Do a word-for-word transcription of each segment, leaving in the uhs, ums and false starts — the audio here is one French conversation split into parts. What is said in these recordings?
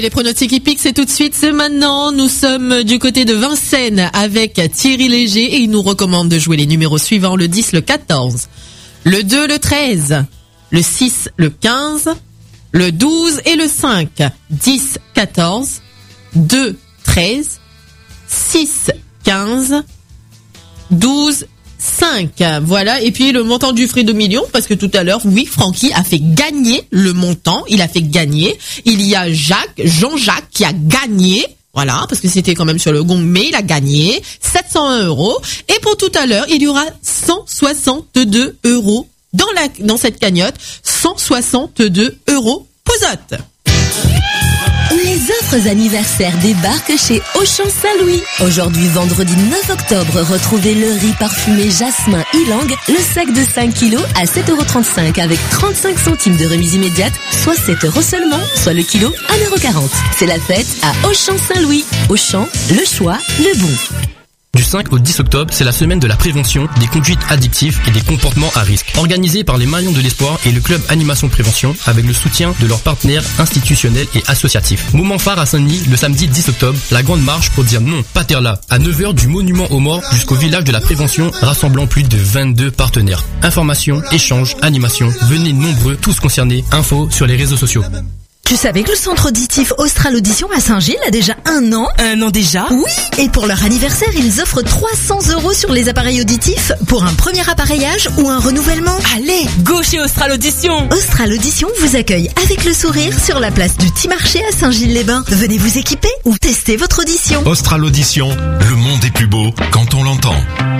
Les pronostics hippiques, c'est tout de suite, c'est maintenant. Nous sommes du côté de Vincennes avec Thierry Léger et il nous recommande de jouer les numéros suivants, le dix, le quatorze, le deux, le treize, le six, le quinze, le douze et le cinq. dix, quatorze, deux, treize, six, quinze, douze, cinq. Voilà. Et puis le montant du frais de million, parce que tout à l'heure, oui, Francky a fait gagner le montant. Il a fait gagner. Il y a Jacques, Jean-Jacques qui a gagné. Voilà, parce que c'était quand même sur le gong, mais il a gagné sept cent un euros. Et pour tout à l'heure, il y aura cent soixante-deux euros dans la, dans cette cagnotte. cent soixante-deux euros. Posote. Les offres anniversaires débarquent chez Auchan Saint-Louis. Aujourd'hui, vendredi neuf octobre, retrouvez le riz parfumé jasmin Ylang, le sac de cinq kilos à sept euros trente-cinq avec trente-cinq centimes de remise immédiate, soit sept euros seulement, soit le kilo un euro quarante. C'est la fête à Auchan Saint-Louis. Auchan, le choix, le bon. Du cinq au dix octobre, c'est la semaine de la prévention des conduites addictives et des comportements à risque. Organisée par les Maillons de l'Espoir et le club Animation Prévention avec le soutien de leurs partenaires institutionnels et associatifs. Moment phare à Saint-Denis, le samedi dix octobre, la grande marche pour dire non, pas terre là. À neuf heures du monument aux morts jusqu'au village de la prévention, rassemblant plus de vingt-deux partenaires. Informations, échanges, animations, venez nombreux, tous concernés. Infos sur les réseaux sociaux. Tu savais que le centre auditif Austral Audition à Saint-Gilles a déjà un an? Un an déjà? Oui. Et pour leur anniversaire, ils offrent trois cents euros sur les appareils auditifs pour un premier appareillage ou un renouvellement. Allez, go chez Austral Audition. Austral Audition vous accueille avec le sourire sur la place du Petit-Marché à Saint-Gilles-les-Bains. Venez vous équiper ou tester votre audition. Austral Audition, le monde est plus beau quand on l'entend.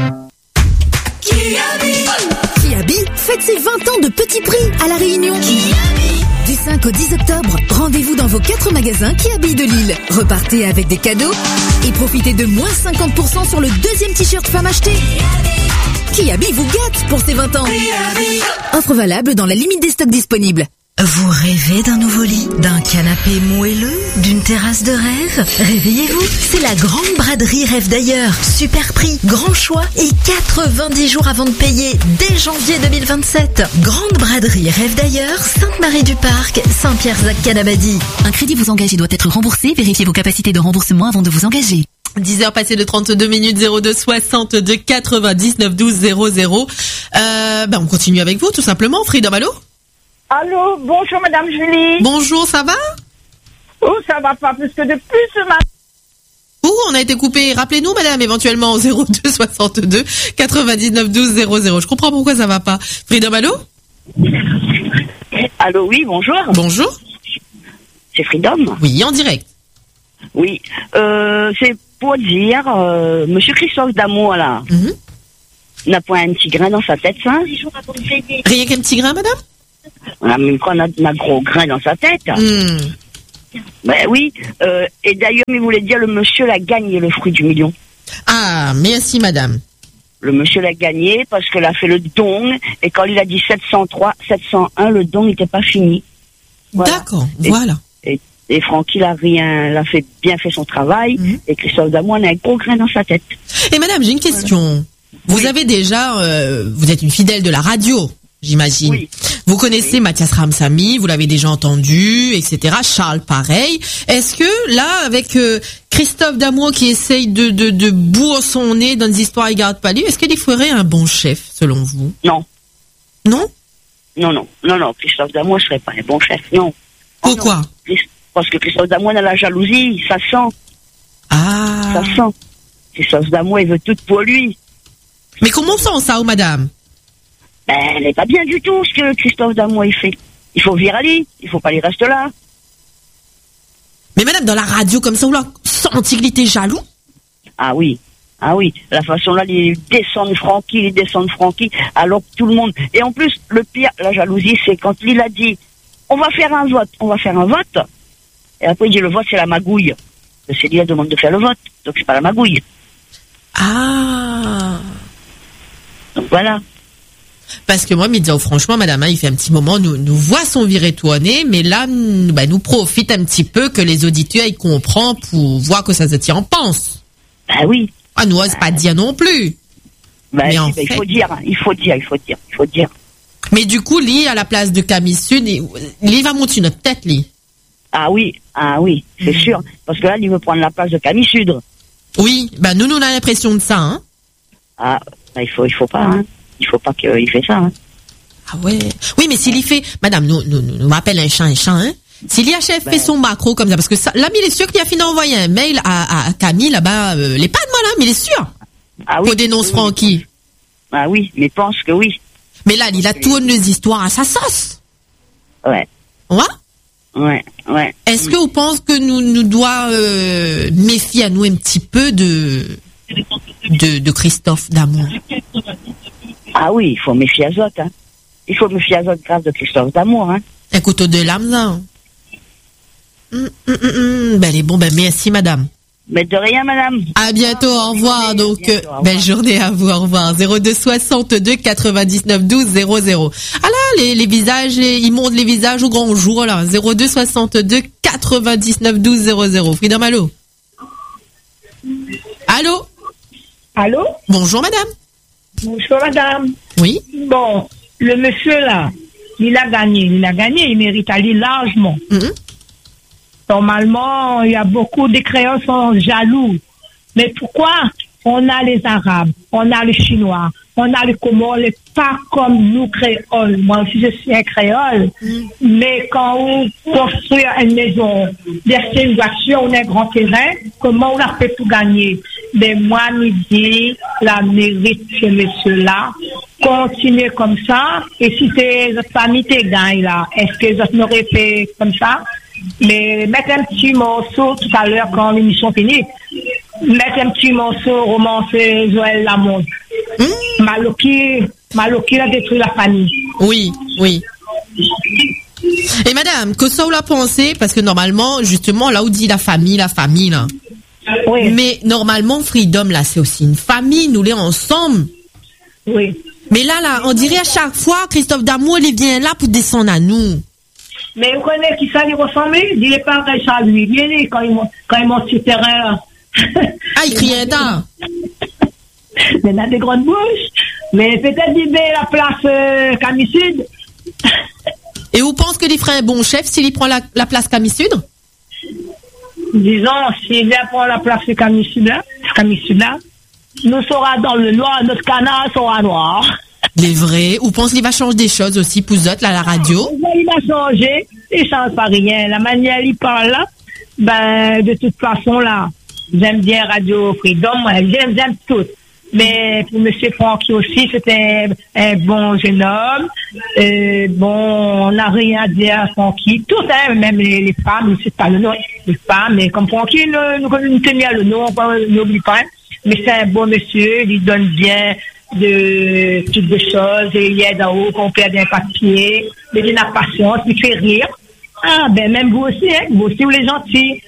Kiabi Kiabi fête ses vingt ans de petits prix à La Réunion. Kiabi. Du cinq au dix octobre, rendez-vous dans vos quatre magasins Kiabi de Lille. Repartez avec des cadeaux et profitez de moins cinquante pour cent sur le deuxième t-shirt femme acheté. Kiabi vous gâte pour ses vingt ans. Kiabi. Offre valable dans la limite des stocks disponibles. Vous rêvez d'un nouveau lit, d'un canapé moelleux, d'une terrasse de rêve? Réveillez-vous, c'est la grande braderie Rêve d'ailleurs. Super prix, grand choix et quatre-vingt-dix jours avant de payer dès janvier deux mille vingt-sept. Grande braderie Rêve d'ailleurs, Sainte-Marie-du-Parc, Saint-Pierre-Zac-Canabadi. Un crédit vous engage et doit être remboursé. Vérifiez vos capacités de remboursement avant de vous engager. dix heures passées de trente-deux minutes, zéro deux soixante-deux quatre-vingt-dix-neuf douze zéro zéro. Euh, ben on continue avec vous tout simplement. Freedom, allô? Allô, bonjour Madame Julie. Bonjour, ça va? Oh, ça va pas plus que depuis ce matin. Ouh, on a été coupé. Rappelez-nous, madame, éventuellement au zéro deux soixante-deux quatre-vingt-dix-neuf douze zéro zéro. Je comprends pourquoi ça va pas. Freedom, allô? Allô, oui, bonjour. Bonjour. C'est Freedom? Oui, en direct. Oui, euh, c'est pour dire, euh, Monsieur Christophe Damour, là, mm-hmm. n'a point un petit grain dans sa tête, ça? Rien qu'un petit grain, madame? On a même qu'on a un gros grain dans sa tête. Mm. Ben oui, euh, et d'ailleurs, il voulait dire, le monsieur l'a gagné, le fruit du million. Ah, merci, madame. Le monsieur l'a gagné parce qu'il a fait le don, et quand il a dit sept cent trois, sept cent un, le don n'était pas fini. Voilà. D'accord, et, voilà. Et, et Francky l'a rien, l'a fait bien fait son travail, mm-hmm. et Christophe Damour a un gros grain dans sa tête. Et madame, j'ai une question. Voilà. Vous oui. avez déjà, euh, vous êtes une fidèle de la radio, j'imagine. Oui. Vous connaissez oui. Mathias Ramsamy, vous l'avez déjà entendu, et cetera. Charles, pareil. Est-ce que là, avec euh, Christophe Damour qui essaye de, de, de bourrer son nez dans des histoires égardes pas lues, est-ce qu'il ferait un bon chef, selon vous? Non. Non? Non, non, non, non. Christophe Damour ne serait pas un bon chef, non. Pourquoi? Oh, non. Parce que Christophe Damour a la jalousie, ça sent. Ah. Ça sent. Christophe Damour, il veut tout pour lui. Mais comment sent ça, oh, madame? Ben, elle n'est pas bien du tout, ce que Christophe Damour il fait. Il faut viraler, il faut pas les rester là. Mais madame, dans la radio comme ça, vous la senti qu'il était jaloux? Ah oui, ah oui. La façon là, il descend Francky, il descend Francky, alors que tout le monde... Et en plus, le pire, la jalousie, c'est quand il a dit, on va faire un vote, on va faire un vote. Et après, il dit, le vote, c'est la magouille. C'est lui, la demande de faire le vote, donc c'est pas la magouille. Ah. Donc voilà. Parce que moi, me disais, oh, franchement, madame, hein, il fait un petit moment, nous, nous voit son viré tourner, mais là, nous, bah, nous profite un petit peu que les auditeurs, ils comprennent pour voir que ça se tient en pense. Bah oui. Ah, nous, ose pas dire non plus. Bah, mais si, en bah, fait... il faut dire, il faut dire, il faut dire, il faut dire. Mais du coup, lui, à la place de Camille Sud, lui va monter notre tête, lui. Ah oui, ah oui, c'est mmh. sûr. Parce que là, il veut prendre la place de Camille Sudre. Oui, bah nous, nous on a l'impression de ça, hein. Ah, bah, il faut, il faut pas, hein. Il faut pas qu'il fait ça, hein. Ah ouais. Oui, mais s'il y fait, madame, nous, nous, nous, nous rappelle un chat, un chat, hein. S'il y a chef ben... fait son macro comme ça, parce que ça, là, il est sûr qu'il a fini d'envoyer un mail à, à Camille là-bas, euh, les pas de moi là, mais il est sûr. Ah oui. Qu'on dénonce oui, Francky. Ah oui, mais pense que oui. Mais là, il a tourné les histoires à sa sauce. Ouais. Ouais? Ouais, ouais. Est-ce que vous pensez que nous, nous doit, euh, méfier à nous un petit peu de, de, de Christophe Damour? Ah oui, il faut méfier à Zot, hein. Il faut méfier à Zot grâce de Christophe Damour, hein. Un couteau de lame, là. Hum, hum, hum, hum. Ben, les bon, ben, merci, madame. Mais de rien, madame. À bientôt, au revoir. Donc, bientôt, au revoir. Belle journée à vous, au revoir. zéro deux soixante-deux quatre-vingt-dix-neuf douze zéro zéro. Ah là, les, les visages, les, ils montrent les visages au grand jour, là. zéro deux soixante-deux quatre-vingt-dix-neuf douze zéro zéro. Freedom, allô? Allô? Allô? Bonjour, madame. Bonjour, madame. Oui? Bon, le monsieur, là, il a gagné. Il a gagné, il mérite aller largement. Mm-hmm. Normalement, il y a beaucoup de créoles qui sont jaloux. Mais pourquoi on a les Arabes, on a les Chinois, on a les Comores, pas comme nous créoles. Moi aussi, je suis un créole. Mm. Mais quand on construit une maison, verser une voiture, on a un grand terrain, comment on a fait pour gagner? Mais moi, je dis, la mérite ce monsieur-là, continuer comme ça. Et si tes familles te gagnent là, est-ce que vous n'aurez fait comme ça? Mais mettre un petit morceau tout à l'heure quand l'émission finit, mettre un petit morceau romancé Joël Lamonde. Mmh. Maloki, Maloki a détruit la famille. Oui, oui. Et madame, que ça vous l'a pensé? Parce que normalement, justement, là où dit la famille, la famille, là. Oui. Mais normalement, Freedom, là, c'est aussi une famille, nous les ensemble. Oui. Mais là, là, on dirait à chaque fois, Christophe Damour, il vient là pour descendre à nous. Mais vous connaissez qui ça lui ressemble? Il n'est pas pareil à lui. Il est quand il monte, quand il monte sur le terrain. Ah, il crie un temps. Mais il a des grandes bouches. Mais peut-être il met la place euh, Camille Sud. Et vous pensez qu'il ferait un bon chef s'il prend la, la place Camille Sud? Disons, s'il vient prendre la place Camille Sud, là, Camille Sud, là, nous serons dans le noir, notre canard sera noir. Les vrais. Ou pense qu'il va changer des choses aussi, Pouzotte, là, à la radio? Il va changer. Il change pas rien. La manière il parle là, ben, de toute façon, là, j'aime bien Radio Freedom, moi, j'aime, j'aime tout. Mais pour monsieur Francky aussi, c'était un, un bon jeune homme. Euh, bon, on n'a rien à dire à Francky. Tout, hein, même les, les femmes, c'est pas le nom, les femmes, mais comme Francky, nous, nous, nous tenions le nom, on n'oublie pas. Mais c'est un bon monsieur, il donne bien de toutes des choses, et il aide en haut, qu'on perd un papier, mais il a patience, il fait rire. Ah, ben, même vous aussi, hein, vous aussi, vous les gentils.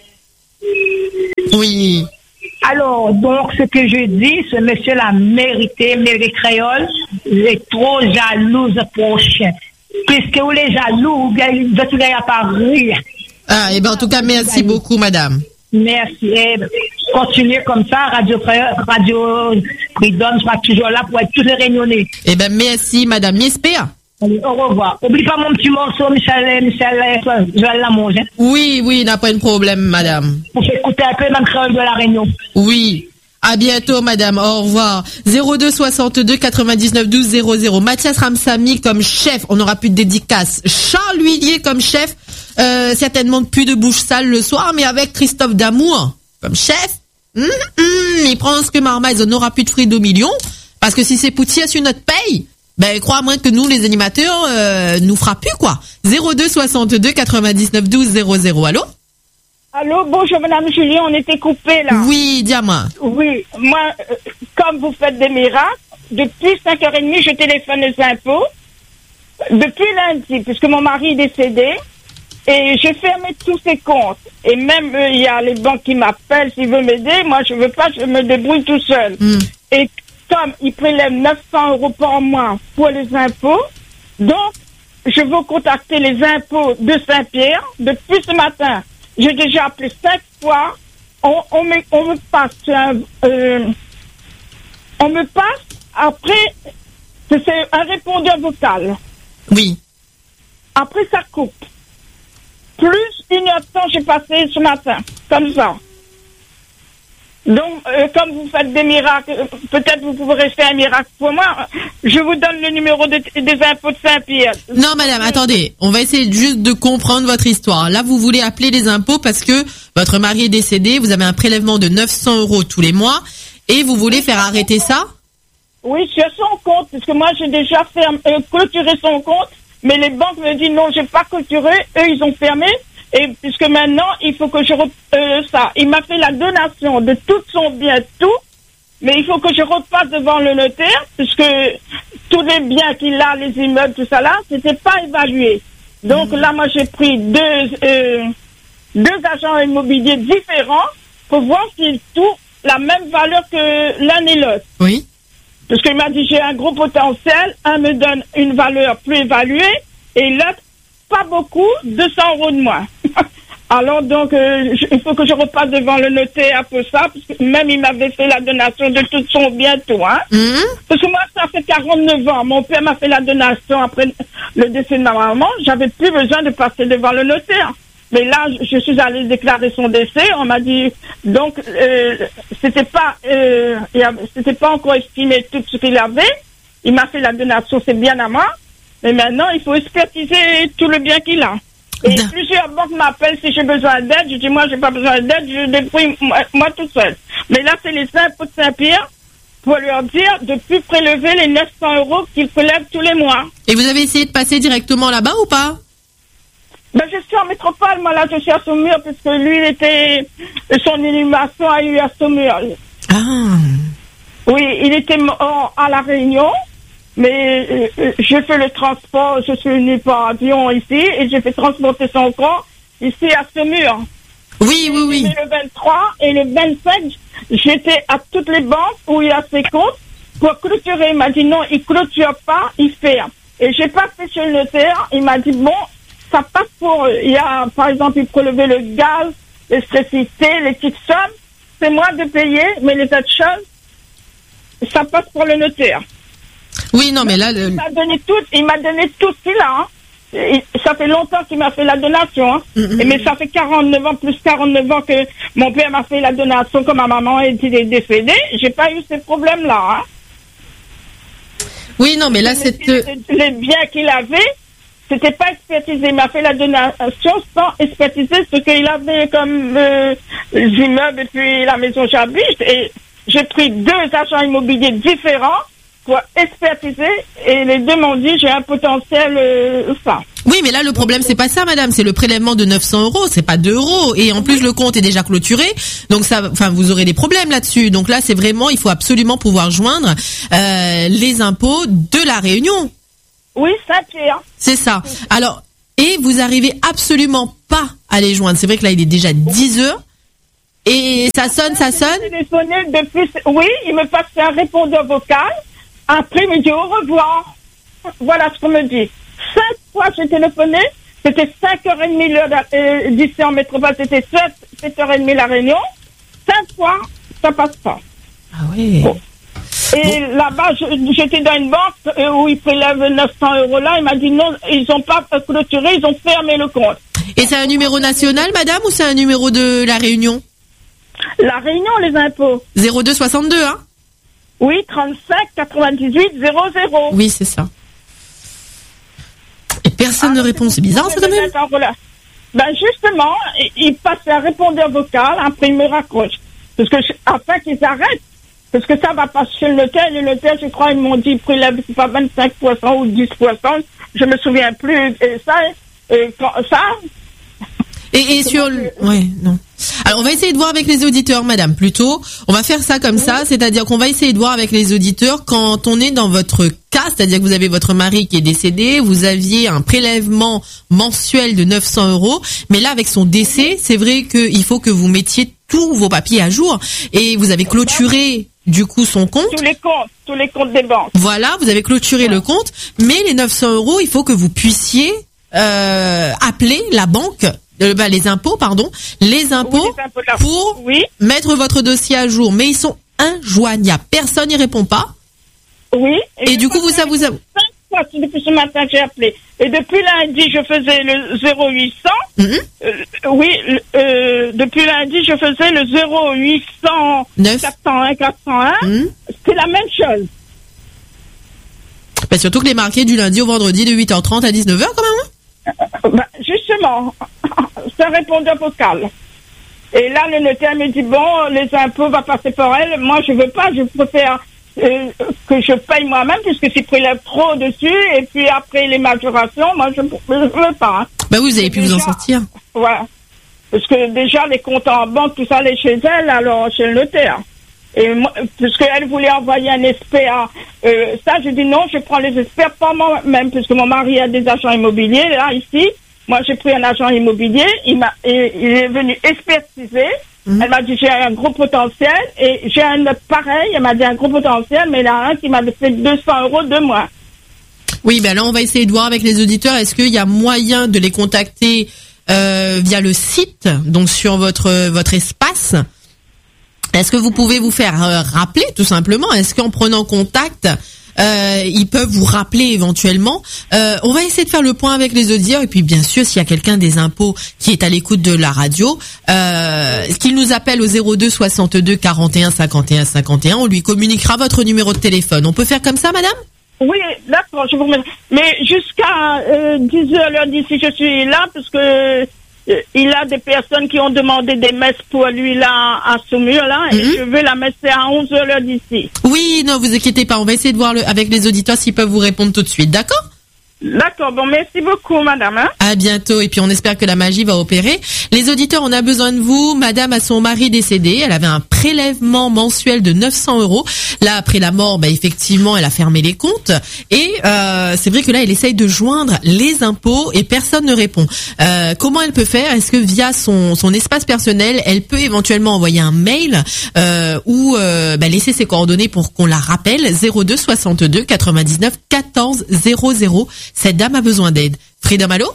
Oui. Alors, donc, ce que je dis, ce monsieur l'a mérité, mais les créoles, les trop jalouses prochains. Puisque vous les jaloux, vous êtes à pas rire. Ah, et ben, en tout cas, merci beaucoup, madame. Merci. Et continuez comme ça, Radio Radio Freedom sera toujours là pour être tous les réunionnés. Eh ben, merci, madame. J'espère. Allez, au revoir. Oublie pas mon petit morceau, Michel, Michel, Joël Lamonge. Hein? Oui, oui, n'a pas de problème, madame. Pour écouter un peu même créole de la Réunion. Oui. À bientôt, madame. Au revoir. zéro deux soixante-deux quatre-vingt-dix-neuf douze zéro zéro. Mathias Ramsamy comme chef. On n'aura plus de dédicace. Charles Huillier comme chef. Euh, certainement plus de bouche sale le soir, mais avec Christophe Damour comme chef. Mmh, mmh, il pense que Marmaille, on n'aura plus de frites au million. Parce que si c'est Poutier sur notre paye, ben, crois-moi que nous, les animateurs, euh, nous fera plus, quoi. zéro deux soixante-deux quatre-vingt-dix-neuf douze zéro zéro. Allô? Allô, bonjour madame Julie, on était coupés là. Oui, dis-moi. Oui, moi, euh, comme vous faites des miracles, depuis cinq heures trente, je téléphone les impôts. Depuis lundi, puisque mon mari est décédé, et j'ai fermé tous ses comptes. Et même, il euh, y a les banques qui m'appellent s'ils veulent m'aider. Moi, je veux pas, je me débrouille tout seul. Mm. Et comme ils prélèvent neuf cents euros par mois pour les impôts, donc, je veux contacter les impôts de Saint-Pierre depuis ce matin. J'ai déjà appelé cinq fois. On, on, me, on me passe un, euh, on me passe après, c'est un répondeur vocal. Oui. Après, ça coupe. plus une heure de temps j'ai passé ce matin, comme ça. Donc, euh, comme vous faites des miracles, peut-être vous pourrez faire un miracle pour moi. Je vous donne le numéro de, des impôts de Saint-Pierre. Non, madame, attendez. On va essayer juste de comprendre votre histoire. Là, vous voulez appeler les impôts parce que votre mari est décédé, vous avez un prélèvement de neuf cents euros tous les mois et vous voulez faire arrêter ça? Oui, sur son compte, parce que moi, j'ai déjà fermé, euh, clôturé son compte, mais les banques me disent non, j'ai pas clôturé. Eux, ils ont fermé. Et puisque maintenant, il faut que je... Re- euh, ça, il m'a fait la donation de tout son bien, tout. Mais il faut que je repasse devant le notaire, puisque tous les biens qu'il a, les immeubles, tout ça là, c'était pas évalué. Donc mmh. là, moi, j'ai pris deux, euh, deux agents immobiliers différents pour voir s'ils tout la même valeur que l'un et l'autre. Oui. Parce qu'il m'a dit, j'ai un gros potentiel. Un me donne une valeur plus évaluée et l'autre, pas beaucoup, deux cents euros de moins. Alors donc, euh, je, il faut que je repasse devant le notaire pour ça, parce que même il m'avait fait la donation de tout son bien, tout, hein. Mmh. Parce que moi, ça fait quarante-neuf ans. Mon père m'a fait la donation après le décès de ma maman. J'avais plus besoin de passer devant le notaire. Mais là, je suis allée déclarer son décès. On m'a dit, donc, euh, c'était pas, euh, c'était pas encore estimé tout ce qu'il avait. Il m'a fait la donation, c'est bien à moi. Mais maintenant, il faut expertiser tout le bien qu'il a. Et D- plusieurs banques m'appellent si j'ai besoin d'aide. Je dis, moi, j'ai pas besoin d'aide, je débrouille moi, moi tout seul. Mais là, c'est les impôts de Saint-Pierre pour leur dire de plus prélever les neuf cents euros qu'ils prélèvent tous les mois. Et vous avez essayé de passer directement là-bas ou pas? Ben, je suis en métropole, moi, là, je suis à Saumur, parce que lui, il était, son inhumation a eu à Saumur. Ah. Oui, il était mort à La Réunion. Mais euh, j'ai fait le transport, je suis venue par avion ici et j'ai fait transporter son corps ici à Saumur. Oui, oui, oui. Et le vingt-trois et le vingt-cinq, j'étais à toutes les banques où il y a ses comptes pour clôturer. Il m'a dit non, il clôture pas, il ferme. Et j'ai passé chez le notaire, il m'a dit bon, ça passe pour, il y a par exemple, il prélevait le gaz, l'électricité, les petites sommes, c'est moi de payer, mais les autres choses, ça passe pour le notaire. Oui, non, mais là... Le... Il m'a donné tout, il m'a donné tout ce qu'il a. Hein. Et ça fait longtemps qu'il m'a fait la donation. Hein. Mm-hmm. Et mais ça fait quarante-neuf ans, plus quarante-neuf ans que mon père m'a fait la donation quand ma maman était décédée. J'ai pas eu ces problèmes-là. Hein. Oui, non, mais là, c'est... Les, les biens qu'il avait, c'était pas expertisé. Il m'a fait la donation sans expertiser ce qu'il avait comme euh, les immeubles et puis la maison où j'habite. Et j'ai pris deux agents immobiliers différents pour expertiser, et les deux m'ont dit j'ai un potentiel euh, ça. Oui, mais là le problème c'est pas ça, madame, c'est le prélèvement de neuf cents euros, c'est pas deux euros, et en plus le compte est déjà clôturé, donc ça, enfin vous aurez des problèmes là-dessus. Donc là c'est vraiment, il faut absolument pouvoir joindre euh, les impôts de la Réunion. Oui, Saint-Pierre. C'est ça. Alors, et vous arrivez absolument pas à les joindre. C'est vrai que là il est déjà dix heures. Et ça sonne, ça sonne. J'ai téléphoné depuis, oui, il me passe un répondeur vocal. Après, il me dit au revoir. Voilà ce qu'on me dit. Cinq fois j'ai téléphoné. C'était cinq heures trente l'heure euh, d'ici en métropole. C'était sept heures trente la Réunion. Cinq fois, ça passe pas. Ah oui. Bon. Et bon. Là-bas, je, j'étais dans une banque euh, où ils prélèvent neuf cents euros là. Il m'a dit non, ils ont pas clôturé, ils ont fermé le compte. Et c'est un numéro national, madame, ou c'est un numéro de la Réunion? La Réunion, les impôts. zéro deux soixante-deux, hein? Oui, trente-cinq quatre-vingt-dix-huit zéro zéro. Oui, c'est ça. Et personne ah, ne répond, c'est bizarre ça quand même. Voilà. Ben justement, il passe un répondeur vocal, après il me raccroche. Parce que, afin qu'ils arrêtent, parce que ça va passer chez le notaire, le notaire, je crois, ils m'ont dit, prélève, c'est pas vingt-cinq pour cent ou dix pour cent, je me souviens plus, et ça, et quand, ça. Et, et sur le... Ouais, non. Alors, on va essayer de voir avec les auditeurs, madame, plutôt. On va faire ça comme oui. ça, c'est-à-dire qu'on va essayer de voir avec les auditeurs quand on est dans votre cas, c'est-à-dire que vous avez votre mari qui est décédé, vous aviez un prélèvement mensuel de neuf cents euros, mais là, avec son décès, c'est vrai qu'il faut que vous mettiez tous vos papiers à jour, et vous avez clôturé, du coup, son compte. Tous les comptes, tous les comptes des banques. Voilà, vous avez clôturé ouais. le compte, mais les neuf cents euros, il faut que vous puissiez euh, appeler la banque, Euh, bah, les impôts, pardon, les impôts, oui, les impôts pour oui. mettre votre dossier à jour. Mais ils sont injoignables. Personne n'y répond pas. Oui. Et, et du coup, vous ça vous a... Cinq fois depuis ce matin que j'ai appelé. Et depuis lundi, je faisais le zéro huit cents. Mm-hmm. Euh, oui, euh, depuis lundi, je faisais le zéro huit cent quatre cent un quatre cent un. Mm-hmm. C'est la même chose. Bah, surtout que les marqués du lundi au vendredi de huit heures trente à dix-neuf heures quand même. Euh, bah, justement, ça répondait au vocal. Et là, le notaire me dit, bon, les impôts vont passer par elle. Moi, je veux pas, je préfère euh, que je paye moi-même, puisque c'est prélève trop dessus. Et puis après les majorations, moi, je ne veux pas. Hein. Bah oui, vous avez pu déjà, vous en sortir. Ouais. Parce que déjà, les comptes en banque, tout ça, allait chez elle, alors chez le notaire. Et moi, puisqu'elle voulait envoyer un expert, euh, ça, j'ai dit non, je prends les experts pas moi-même, puisque mon mari a des agents immobiliers, là, ici. Moi, j'ai pris un agent immobilier, il m'a, il est venu expertiser. Mmh. Elle m'a dit, j'ai un gros potentiel, et j'ai un autre pareil, elle m'a dit un gros potentiel, mais il y en a un qui m'a fait deux cents euros de moins. Oui, ben là, on va essayer de voir avec les auditeurs, est-ce qu'il y a moyen de les contacter, euh, via le site, donc sur votre, votre espace? Est-ce que vous pouvez vous faire euh, rappeler, tout simplement? Est-ce qu'en prenant contact, Euh, ils peuvent vous rappeler éventuellement. Euh, on va essayer de faire le point avec les auditeurs et puis bien sûr s'il y a quelqu'un des impôts qui est à l'écoute de la radio, euh, qu'il nous appelle au zéro deux soixante-deux quarante et un cinquante et un cinquante et un, on lui communiquera votre numéro de téléphone. On peut faire comme ça, madame? Oui, d'accord, je vous remercie. Mais jusqu'à euh, dix heures l'heure d'ici, je suis là parce que euh, il a des personnes qui ont demandé des messes pour lui là à Saumur là, et mm-hmm. je veux la messe à onze heures l'heure d'ici. Oui, non, vous inquiétez pas, on va essayer de voir le, avec les auditeurs s'ils peuvent vous répondre tout de suite, d'accord? D'accord, bon, merci beaucoup, madame. Hein. À bientôt, et puis on espère que la magie va opérer. Les auditeurs, on a besoin de vous. Madame a son mari décédé, elle avait un prélèvement mensuel de neuf cents euros. Là, après la mort, bah, effectivement, elle a fermé les comptes. Et euh, c'est vrai que là, elle essaye de joindre les impôts et personne ne répond. Euh, comment elle peut faire? Est-ce que via son, son espace personnel, elle peut éventuellement envoyer un mail euh, ou euh, bah, laisser ses coordonnées pour qu'on la rappelle? Zéro deux soixante-deux quatre-vingt-dix-neuf quatorze zéro zéro. Cette dame a besoin d'aide. Freedom, allô?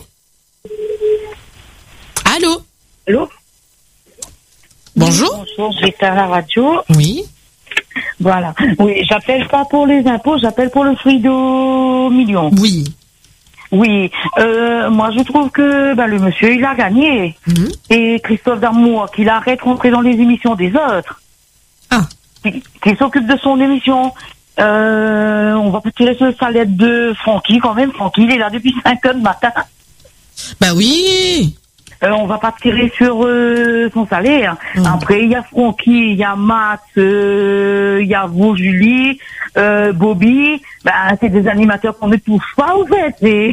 Allô? Allô? Bonjour. Bonjour, j'étais à la radio. Oui. Voilà. Oui, j'appelle pas pour les impôts, j'appelle pour le Frido Million. Oui. Oui. Euh, moi, je trouve que ben, le monsieur, il a gagné. Mm-hmm. Et Christophe Darmour, qu'il arrête de rentrer dans les émissions des autres. Ah. Qu'il qui s'occupe de son émission. Euh, on va pas tirer sur le salaire de Francky quand même. Francky, il est là depuis cinq heures du matin. Bah oui. Euh, on va pas tirer sur euh, son salaire. Mmh. Après, il y a Francky, il y a Max, il euh, y a vous, Julie, euh, Bobby. Ben, c'est des animateurs qu'on ne touche pas, en fait. Et...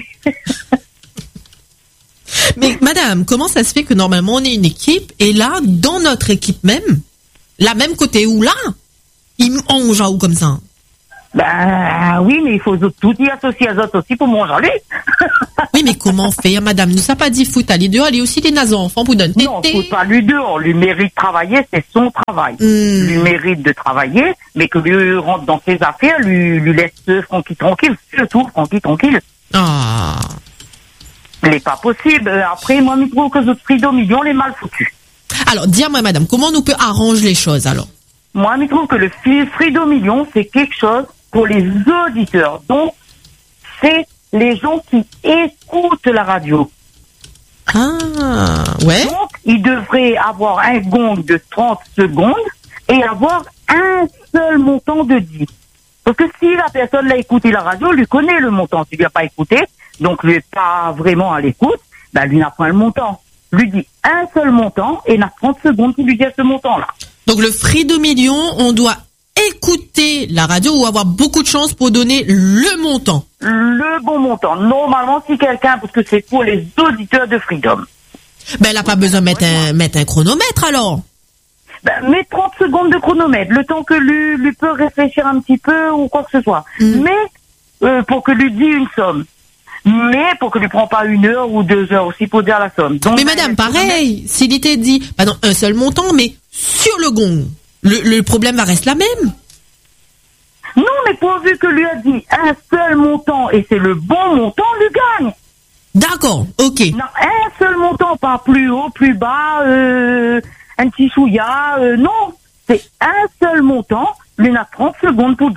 Mais madame, comment ça se fait que normalement on est une équipe et là, dans notre équipe même, la même côté où là, ils mangent ou comme ça? Ben oui, mais il faut tout y associer à autres aussi pour manger. Oui, mais comment faire, madame? Nous a pas dit foot à lui deux, elle est aussi des nazons enfants pour donner. Non, foot pas lui deux, on lui mérite de travailler, c'est son travail. Mm. Lui mérite de travailler, mais que lui rentre dans ses affaires, lui, lui laisse Francky tranquille, surtout Francky tranquille. Ah. Il n'est pas possible. Après, moi, je trouve que ce Frido Million, les mal foutus. Alors, dis-moi, madame, comment nous peut arranger les choses, alors? Moi, je trouve que le Frido Million, c'est quelque chose pour les auditeurs. Donc, c'est les gens qui écoutent la radio. Ah, ouais. Donc, ils devraient avoir un gong de trente secondes et avoir un seul montant de dix. Parce que si la personne l'a écouté la radio, lui connaît le montant. S'il lui a pas écouté, donc lui est pas vraiment à l'écoute, ben lui n'a pas le montant. Lui dit un seul montant et n'a trente secondes pour lui dire ce montant-là. Donc le Frido Million, on doit écouter la radio ou avoir beaucoup de chance pour donner le montant. Le bon montant. Normalement, si quelqu'un, parce que c'est pour les auditeurs de Freedom. Ben, elle n'a pas besoin de mettre un, mettre un chronomètre, alors. Ben, mets trente secondes de chronomètre, le temps que lui, lui peut réfléchir un petit peu ou quoi que ce soit. Mm. Mais, euh, pour que lui dise une somme. Mais, pour que lui prenne pas une heure ou deux heures aussi pour dire la somme. Donc, mais madame, pareil, s'il était dit, pardon, un seul montant, mais sur le gong. Le, le problème va rester la même. Non, mais pourvu que lui a dit un seul montant et c'est le bon montant, lui gagne. D'accord, ok. Non, un seul montant, pas plus haut, plus bas, euh, un petit chouïa, euh, non. C'est un seul montant, lui n'a trente secondes pour dire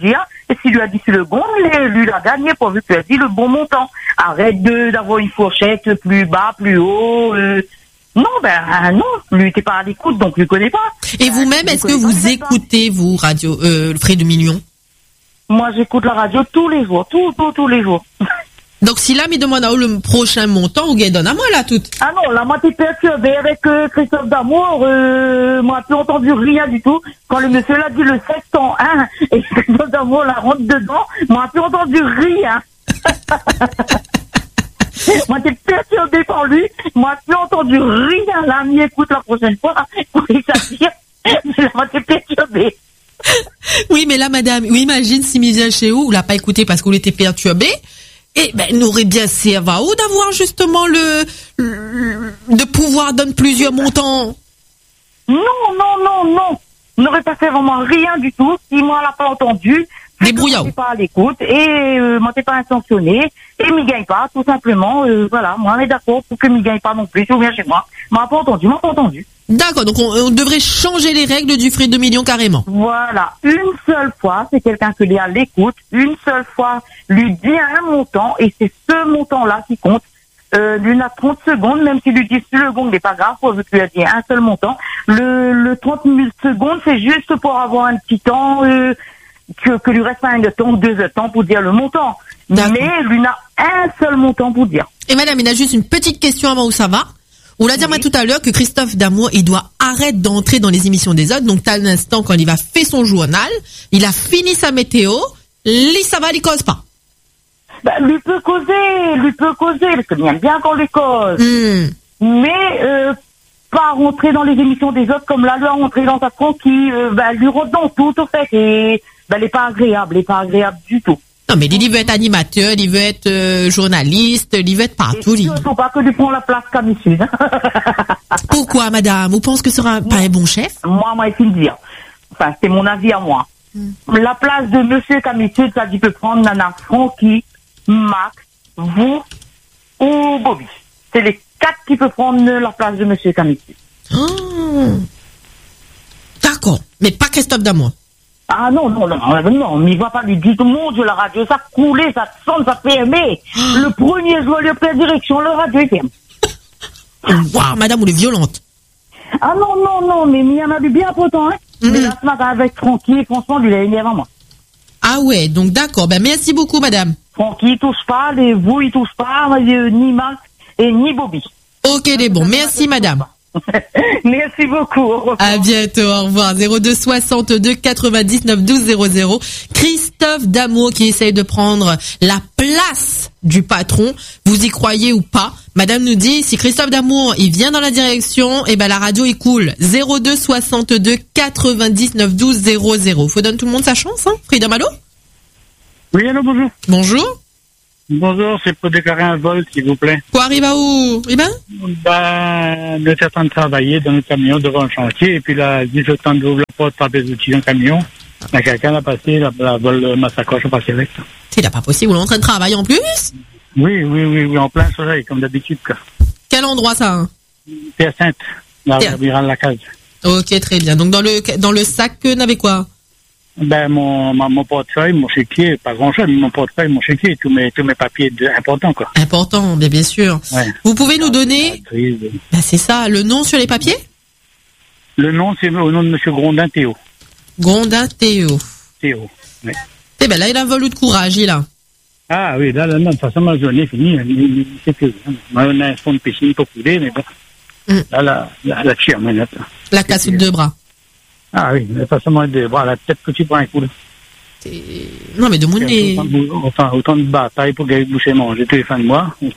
Et s'il lui a dit sur le gond, lui, lui l'a gagné pourvu que tu as dit le bon montant. Arrête de, d'avoir une fourchette plus bas, plus haut. Euh... Non, ben non, lui t'es pas à l'écoute, donc lui connais pas. Et vous-même, ben, est-ce que vous écoutez, vous, radio, euh, le Frais de Million? Moi, j'écoute la radio tous les jours, tous, tous, tous les jours. Donc, si là, me demande à où le prochain montant, ou donne à moi, là, tout. Ah non, là, moi, t'es perturbé avec euh, Christophe D'Amour, euh, moi, j'ai entendu rien du tout. Quand le monsieur l'a dit le sept cent un, et Christophe D'Amour la rentre dedans, moi, j'ai entendu rien. Moi, t'es perturbé par lui, moi, j'ai entendu rien, là, m'y écoute la prochaine fois, pour qu'il s'attire, là, moi, t'es perturbé. Oui, mais là, madame, oui, imagine si Misia chez vous, vous l'a pas écouté parce qu'on était perturbé. Et ben, nous aurait bien servi d'avoir justement le, le de pouvoir donner plusieurs montants. Non, non, non, non. On n'aurait pas fait vraiment rien du tout si moi l'a pas entendu. Débrouillard. Je pas à l'écoute et euh, moi t'es pas sanctionné et m'y gagne pas tout simplement. Euh, voilà, moi on est d'accord pour que m'y gagne pas non plus. Je viens chez moi. M'a pas entendu, m'a pas entendu. D'accord, donc on, on devrait changer les règles du Frais de Million carrément. Voilà, une seule fois, c'est quelqu'un que lui à l'écoute, une seule fois, lui dit un montant, et c'est ce montant-là qui compte. Euh, lui n'a trente secondes, même s'il lui dit sur le gong, n'est pas grave, pour que tu lui as dit un seul montant. Le, le trente mille secondes, c'est juste pour avoir un petit temps, euh, que, que lui reste un de temps ou deux de temps pour dire le montant. Mais lui n'a un seul montant pour dire. Et madame, il a juste une petite question avant où ça va. On l'a dit à moi tout à l'heure que Christophe D'Amour, il doit arrêter d'entrer dans les émissions des autres. Donc, t'as l'instant quand il va faire son journal, il a fini sa météo, lui, ça va, il cause pas. Ben, lui peut causer, lui peut causer, parce que bien, bien qu'on lui cause. Mm. Mais, euh, pas rentrer dans les émissions des autres comme là, lui a rentré dans sa tranquille, euh, ben, lui rentre dans tout, au fait, et, ben, elle est pas agréable, elle est pas agréable du tout. Non, mais il veut être animateur, il veut être euh, journaliste, il veut être partout. Il ne faut pas que lui prenne la place Camille Sud. Pourquoi, madame? Vous pensez que ce sera pas un bon chef? Moi, moi, il faut le dire. Enfin, c'est mon avis à moi. Mm. La place de monsieur Camille Sud, ça, il peut prendre Nana Francky, Max, vous ou Bobby. C'est les quatre qui peuvent prendre la place de monsieur Camille Sud. Oh. D'accord, mais pas Christophe D'Amour. Ah non, non, non, non, mais il va pas lui dire tout le monde, la radio, ça coulait, ça sonne, ça fermait. Le premier jour, il fait direction, le radio, il ferme. Waouh, madame, vous êtes violente. Ah non, non, non, mais il y en a du bien pourtant, hein. Mm-hmm. Mais là, ce matin, avec Francky, franchement, il a énervé à moi. Ah ouais, donc d'accord, ben merci beaucoup, madame. Francky, il touche pas, les vous, il touche pas, ni Max et ni Bobby. Ok, les bons, merci, madame. Merci beaucoup. Au revoir. À bientôt, au revoir. zéro deux soixante-deux quatre-vingt-dix-neuf douze zéro zéro. Christophe D'Amour qui essaye de prendre la place du patron. Vous y croyez ou pas? Madame nous dit, si Christophe D'Amour, il vient dans la direction, eh ben, la radio est cool. zéro deux soixante-deux quatre-vingt-dix-neuf douze zéro zéro. Faut donner tout le monde sa chance, hein? Frida Malo? Oui, allô, bonjour. Bonjour. Bonjour, c'est pour déclarer un vol, s'il vous plaît. Quoi arrive à où? Eh ben? Ben, nous sommes en train de travailler dans le camion devant le chantier, et puis là, dix le temps d'ouvrir la porte par des outils dans le camion. Mais quelqu'un a passé, la, la vol, ma sacoche a passé avec. C'est pas possible, on est en train de travailler en plus? Oui, oui, oui, oui, en plein soleil, comme d'habitude, quoi. Quel endroit, ça, hein? Terre Sainte, là, virant la case. Ok, très bien. Donc, dans le, dans le sac, euh, n'avez quoi? Ben, mon, mon, mon portefeuille, mon chéquier, pas grand chose, mais mon portefeuille, mon chéquier, tous mes, tous mes papiers de, importants, quoi. Important, bien, bien sûr. Ouais. Vous pouvez nous donner, ben, c'est ça, le nom sur les papiers? Le nom, c'est au nom de monsieur Grondin Théo. Grondin Théo. Théo, oui. Eh ben, là, il a un vol de courage, il a. Ah oui, là, là, non, de toute façon, ma journée est finie, c'est plus, on a un fond de piscine pour couler, mais bon. Mm. Là, là, là, la tire, mais là. La casse de deux bras. Ah oui, mais pas seulement de bras, la tête petit pour un coup. Non, mais de mon nez. Autant, autant de bataille pour gagner boucher manger tous les fins de mois. Il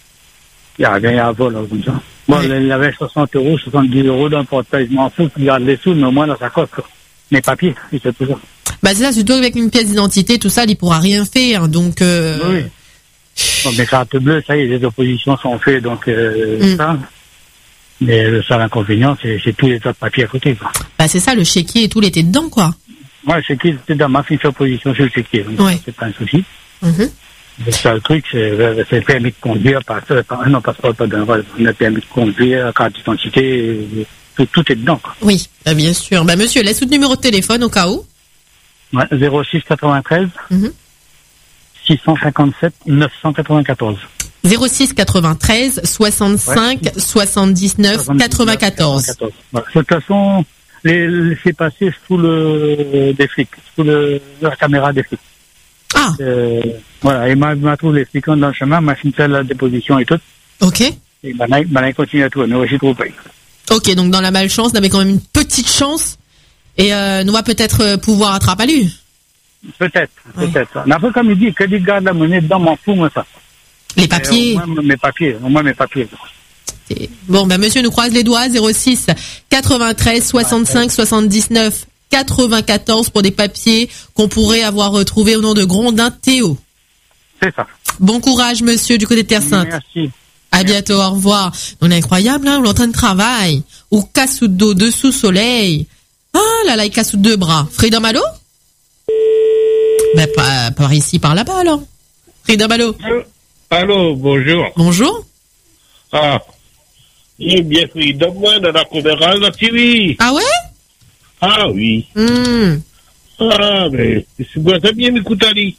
y a rien à vol, comme ça. Bon, oui. Il avait soixante euros, soixante-dix euros dans le portefeuille. Je m'en fous, il garde les sous, mais au moins dans sa coque, quoi. Mes papiers, c'est tout ça. Bah, c'est ça, surtout avec une pièce d'identité, tout ça, il pourra rien faire, donc, euh... Oui. Bon, mes cartes bleues, ça y est, les oppositions sont faites, donc, euh, mm. ça. Mais le seul inconvénient, c'est, c'est tous les autres papiers à côté, quoi. Bah, c'est ça, le chéquier et tout, il était dedans, quoi. Ouais, le chéquier était dans ma fiche d'opposition sur le chéquier. Donc ouais. C'est pas un souci. Mm-hmm. Le seul truc, c'est, c'est le permis de conduire, par, par, non, passeport, pas d'un vol. Le permis de conduire, carte d'identité, tout, tout est dedans, quoi. Oui, bah, bien sûr. Bah, monsieur, laisse votre numéro de téléphone au cas où. Ouais, zéro six quatre-vingt-treize Mhm. six cent cinquante-sept neuf cent quatre-vingt-quatorze. zéro six quatre-vingt-treize soixante-cinq soixante-dix-neuf quatre-vingt-quatorze. Ouais. De toute façon, les, les c'est passé sous le des flics, sous le la caméra des flics. Ah. Euh, voilà, et m'a m'a trouvé les flics dans le chemin, m'a fini la déposition et tout. Ok. Et ben là, ben là, il continue à tout, nous aussi trop payé. Ok, donc dans la malchance, on avait quand même une petite chance et euh, nous va peut-être euh, pouvoir attraper à lui. Peut-être, peut-être. Mais après, comme il dit, que des gardes la monnaie dedans, m'en fous, moi, ça. Les papiers. Et au moins, mes papiers, au moins mes papiers. Et bon, ben monsieur nous croise les doigts, zéro six quatre-vingt-treize soixante-cinq soixante-dix-neuf quatre-vingt-quatorze pour des papiers qu'on pourrait avoir retrouvés au nom de Grondin Théo. C'est ça. Bon courage, monsieur, du côté de Terre Sainte. Merci. À bientôt, au revoir. On est incroyable, hein, on l'entend de travail. Ou cassou d'eau, dessous soleil. Ah là là, il casse deux bras. Freedom, allô? Ben, pas, par ici, par là-bas, alors. Freedom, allô? Allô, bonjour. Bonjour. Ah, j'ai bien Freedom, moi, dans la conférence de T V. Ah ouais? Ah oui. Hmm. Ah, mais c'est quoi, t'as bien m'écouter, Ali?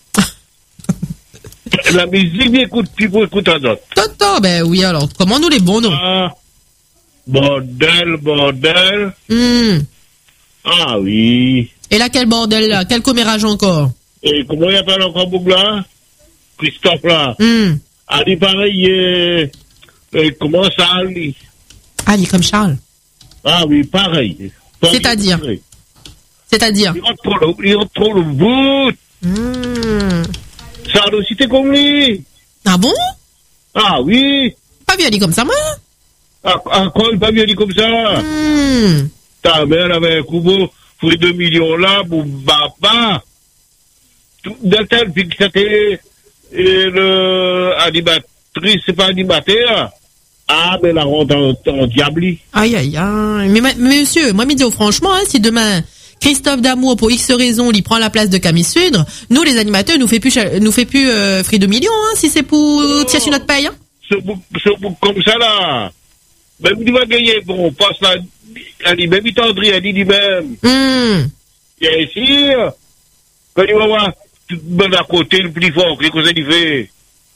La musique, m'écoute, puis pour écouter à d'autres. Toto, ben oui, alors, comment nous les bons, non? Ah, bordel, bordel. Hmm. Ah oui. Et là, quel bordel, là? Quel commérage encore? Et comment il appelle encore Bougla? Christophe, là. Hmm. Ali, pareil, euh, euh, comment ça, Ali? Ali, comme Charles. Ah oui, pareil. Pareil, C'est-à-dire? pareil. C'est-à-dire? Il rentre trop le, il rentre trop le bout. Hmm. Ça a aussi été comme lui. Ah bon? Ah oui. Pas vu Ali comme ça, moi? Ah, encore pas vu Ali comme ça. Hmm. Ta mère avait un coup beau, pour deux millions là, pour baba. D'un tel, puis que c'était, et le, animatrice, c'est pas animateur. Ah, mais la rentre en, en diabli. Aïe, aïe, aïe. Mais, mais monsieur, moi, me dis franchement, hein, si demain, Christophe D'Amour, pour X raisons, il prend la place de Camille Sudre, nous, les animateurs, nous fait plus, nous fait plus, euh, Free de millions, hein, si c'est pour tirer sur notre paye, hein. Ce bouc, ce bouc comme ça, là. Même il va gagner, bon, on passe là, elle dit, même il tendrit, elle dit lui-même. Hmm. Et ici, quand il va voir, tout le monde à côté, le plus fort, qu'est-ce que ça lui fait?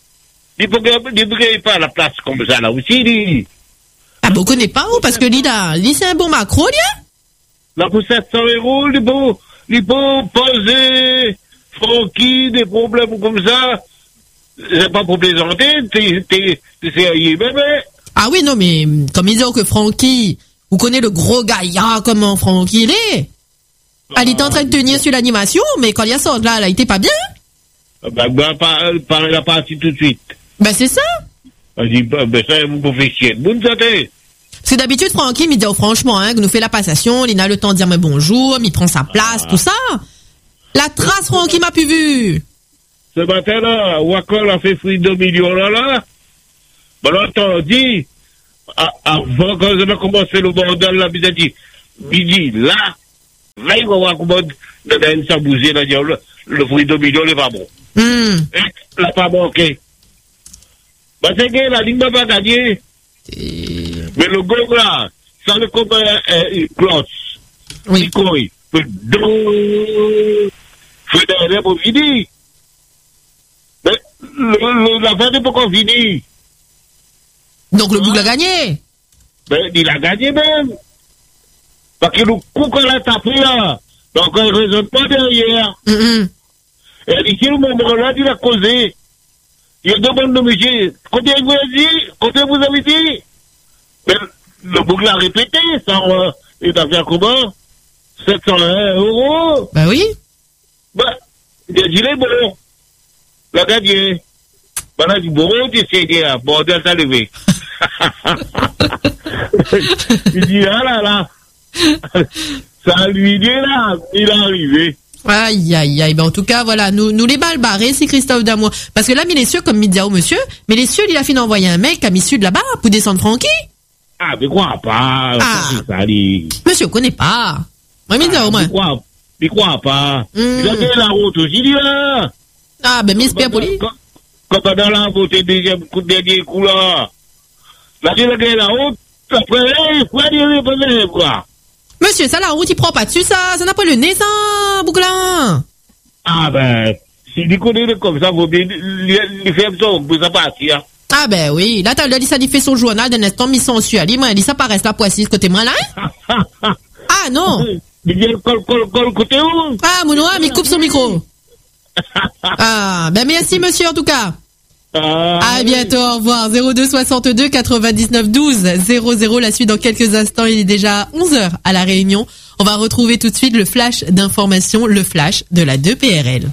Il ne brille pas à la place comme ça, là aussi, lui. Ah, bon, on connaît pas, ou, parce que lui, là, lui, c'est un bon macro, lui, hein? Là, pour sept cents euros, il peut, il peut poser, Francky, des problèmes comme ça. C'est pas pour plaisanter, t'es, t'es, t'es sérieux, bébé. Ah oui, non, mais, comme ils disent que Francky, vous connaissez le gros gaillard, comment Francky il est? Ah, il était en train de tenir sur l'animation, mais quand il y a ça, là, là, il était pas bien? Ben, ben, par, par la partie tout de suite. Ben, c'est ça. Elle dit, ben, ben ça, vous pouvez chier. Bonne santé. Parce que d'habitude, Francky, il me dit, oh, franchement, hein, que nous fait la passation, il a le temps de dire, mais bonjour, il prend sa place, ah. Tout ça. La trace, Francky m'a plus vu. Ce matin-là, Wakol a fait fruit de millions là, là. Ben, l'entend dit, avant quand on a commencé le bordel, là, il a dit, il dit, là, là, il va voir comment, dans une sabousée, là, le, le fruit de millions, il est pas bon. Mm. Il n'a pas manqué. Ben, c'est que la ligne n'a pas gagné. Et... Mais le gong là, ça le comme un cloche. Oui. Il court. Fait deux. Fait derrière pour finir. Mais le, la fin n'est pas encore finie. Donc le boucle a gagné. Ben, il a gagné même. Parce que le coup qu'on a tapé là, donc il ne raisonne pas derrière. Mm-hmm. Et ici, le moment là, il a causé. Il demande le monsieur, combien vous avez dit? Combien vous avez dit? Mais le boucle a répété, ça, euh, il a fait comment? sept cent un euros. Bah oui. Bah, il a dit, les bon. La gagné. Bah, là, il dit, bon, tu sais, il a, bordel, t'as levé. Il dit, ah là là. Ça lui dit là, il est arrivé. Aïe, aïe, aïe. Ben, en tout cas, voilà, nous, nous les balles barrées, c'est Christophe D'Amour. Parce que là, mais les cieux, comme il dit au monsieur, mais les cieux, il a fini d'envoyer un mec à Miss Sud là-bas pour descendre Francky. Ah, mais crois pas. Ah. Ça, dit. Monsieur, on connaît pas. Moi, il dit au moins. Il croit, il croit pas. Mm. Il a fait la route aussi, il là. Ah, ben, m'espère pour lui. Quand pendant la route, le deuxième coup, dernier coup là. Là, il a gagné la route. Après, il faut dire, quoi. Monsieur, ça, la route, il prend pas dessus, ça. Ça n'a pas le nez, ça, Bouclin. Ah ben, si il connaît comme ça, vous bien, il fait ça, vous ça partir. Ah ben oui, là t'as le ça il fait son journal d'un instant, mission au suali, moi il dit ça paraît la poissy côté moi là. Ah non. Il dit col col col côté où? Ah mon noir, mais coupe son micro. Ah ben merci monsieur en tout cas. Ah, à bientôt, au revoir. zéro deux soixante-deux quatre-vingt-dix-neuf douze zéro zéro, la suite dans quelques instants, il est déjà onze heures à La Réunion. On va retrouver tout de suite le flash d'information, le flash de la deux P R L.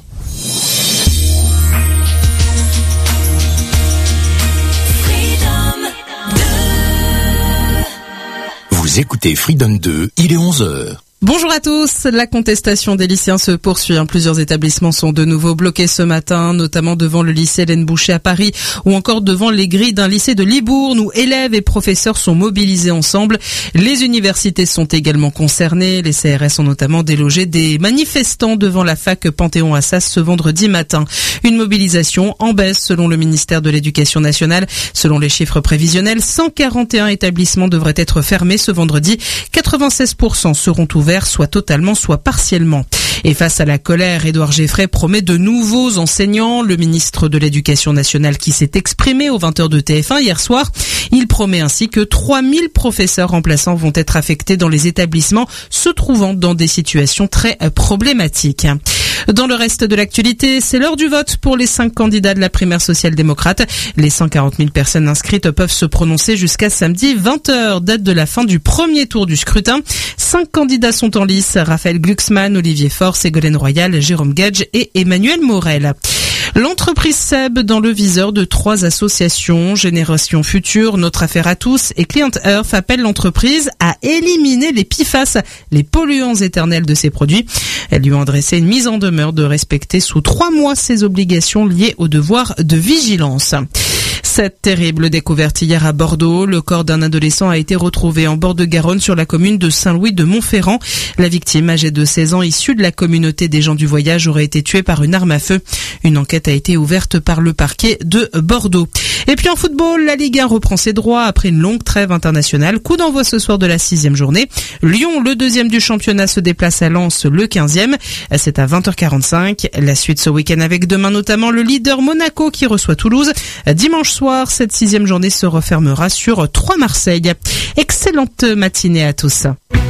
Vous écoutez Freedom deux, il est onze heures. Bonjour à tous. La contestation des lycéens se poursuit. Plusieurs établissements sont de nouveau bloqués ce matin, notamment devant le lycée Hélène Boucher à Paris ou encore devant les grilles d'un lycée de Libourne où élèves et professeurs sont mobilisés ensemble. Les universités sont également concernées. Les C R S ont notamment délogé des manifestants devant la fac Panthéon-Assas ce vendredi matin. Une mobilisation en baisse selon le ministère de l'Éducation nationale. Selon les chiffres prévisionnels, cent quarante et un établissements devraient être fermés ce vendredi. quatre-vingt-seize pour cent seront ouverts, soit totalement, soit partiellement. Et face à la colère, Édouard Geffray promet de nouveaux enseignants. Le ministre de l'Éducation nationale qui s'est exprimé aux vingt heures de T F un hier soir, il promet ainsi que trois mille professeurs remplaçants vont être affectés dans les établissements se trouvant dans des situations très problématiques. Dans le reste de l'actualité, c'est l'heure du vote pour les cinq candidats de la primaire social-démocrate. Les cent quarante mille personnes inscrites peuvent se prononcer jusqu'à samedi vingt heures, date de la fin du premier tour du scrutin. Cinq candidats sont en lice: Raphaël Glucksmann, Olivier Faure, Ségolène Royal, Jérôme Gage et Emmanuel Morel. L'entreprise Seb dans le viseur de trois associations, Génération Future, Notre Affaire à tous et Client Earth, appelle l'entreprise à éliminer les P F A S, les polluants éternels de ses produits. Elles lui ont adressé une mise en demeure de respecter sous trois mois ses obligations liées au devoir de vigilance. Cette terrible découverte hier à Bordeaux. Le corps d'un adolescent a été retrouvé en bord de Garonne sur la commune de Saint-Louis de Montferrand. La victime, âgée de seize ans, issue de la communauté des gens du voyage, aurait été tuée par une arme à feu. Une enquête a été ouverte par le parquet de Bordeaux. Et puis en football, la Ligue un reprend ses droits après une longue trêve internationale. Coup d'envoi ce soir de la sixième journée. Lyon, le deuxième du championnat, se déplace à Lens, le quinzième. C'est à vingt heures quarante-cinq. La suite ce week-end avec demain notamment le leader Monaco qui reçoit Toulouse. Dimanche soir, cette sixième journée se refermera sur trois Marseille. Excellente matinée à tous.